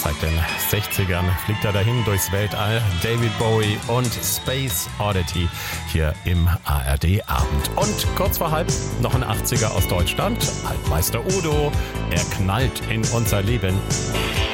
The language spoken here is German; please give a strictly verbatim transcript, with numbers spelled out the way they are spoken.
Seit den sechzigern fliegt er dahin durchs Weltall. David Bowie und Space Oddity hier im A R D-Abend. Und kurz vor halb noch ein achtziger aus Deutschland. Altmeister Udo, er knallt in unser Leben.